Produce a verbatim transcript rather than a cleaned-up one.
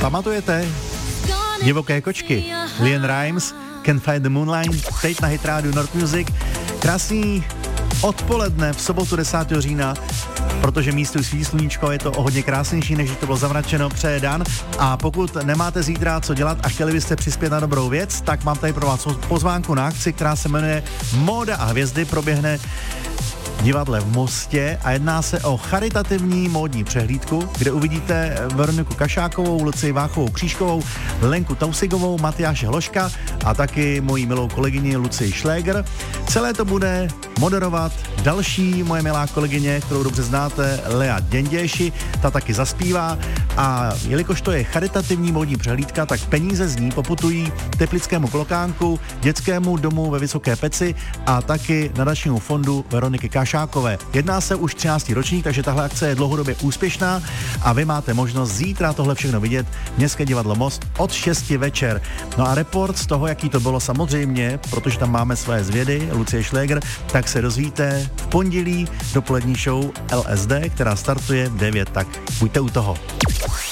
Pamatujete? Divoké kočky, Leanne Rimes, Can't Find the Moonlight, teď na Hit Radio North Music. Krásný odpoledne v sobotu desátého října, protože místo svítí sluníčko, je to o hodně krásnější, než to bylo zamračeno, přeje Dan. A pokud nemáte zítra co dělat a chtěli byste přispět na dobrou věc, tak mám tady pro vás pozvánku na akci, která se jmenuje Móda a hvězdy, proběhne divadle v Mostě a jedná se o charitativní módní přehlídku, kde uvidíte Veroniku Kašákovou, Lucii Váchovou Křížkovou, Lenku Tausigovou, Matyáše Hloška a taky moji milou kolegyni Lucii Šléger. Celé to bude moderovat další moje milá kolegyně, kterou dobře znáte, Lea Děnděši, ta taky zaspívá a jelikož to je charitativní módní přehlídka, tak peníze z ní poputují Teplickému klokánku, dětskému domu ve Vysoké Peci a taky nadačnímu fondu Veroniky Kašákové. Jedná se už třináctý ročník, takže tahle akce je dlouhodobě úspěšná a vy máte možnost zítra tohle všechno vidět v Městské divadlo Most od šesti večer. No a report z toho, jaký to bylo samozřejmě, protože tam máme své zvědy, Lucie Šléger, tak se dozvíte v pondělí dopolední show L S D, která startuje v devět, tak buďte u toho.